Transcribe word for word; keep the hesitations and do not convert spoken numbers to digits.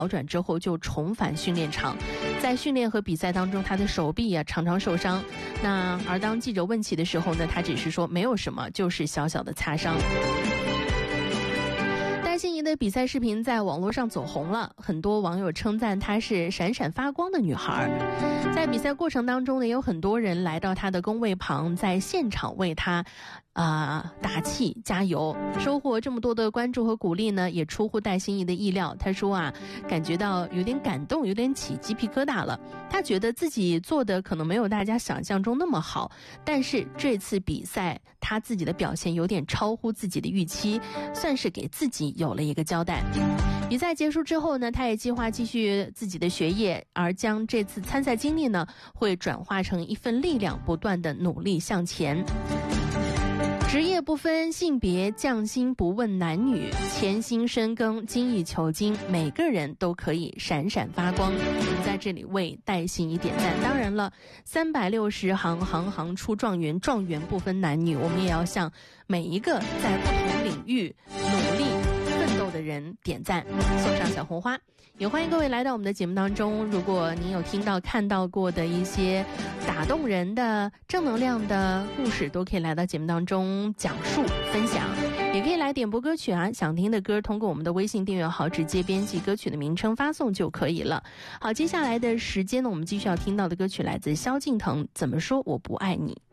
好转之后就重返训练场，在训练和比赛当中，他的手臂啊常常受伤。那而当记者问起的时候呢，他只是说没有什么，就是小小的擦伤。戴欣怡的比赛视频在网络上走红了，很多网友称赞她是闪闪发光的女孩。在比赛过程当中呢，有很多人来到她的工位旁，在现场为她啊、呃、打气加油。收获这么多的关注和鼓励呢，也出乎戴欣怡的意料。她说啊，感觉到有点感动，有点起鸡皮疙瘩了。她觉得自己做的可能没有大家想象中那么好，但是这次比赛她自己的表现有点超乎自己的预期，算是给自己有了一个交代。比赛结束之后呢，他也计划继续自己的学业，而将这次参赛经历呢，会转化成一份力量，不断的努力向前。职业不分性别，匠心不问男女，潜心深耕，精益求精，每个人都可以闪闪发光。我们在这里为戴欣怡点赞。当然了，三百六十行，行行出状元，状元不分男女，我们也要向每一个在不同领域努力奋斗的人点赞，送上小红花。也欢迎各位来到我们的节目当中，如果您有听到看到过的一些打动人的正能量的故事，都可以来到节目当中讲述分享，也可以来点播歌曲啊，想听的歌通过我们的微信订阅号直接编辑歌曲的名称发送就可以了。好，接下来的时间呢，我们继续要听到的歌曲来自萧敬腾，怎么说我不爱你。